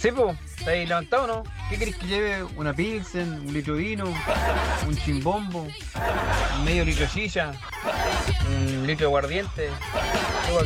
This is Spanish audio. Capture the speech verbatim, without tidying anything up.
Sí, po, ¿está ahí levantado o no? ¿Qué querés que lleve? ¿Una pilsen? ¿Un litro de vino? ¿Un chimbombo? ¿Un medio litro de silla? ¿Un litro de aguardiente? ¿Qué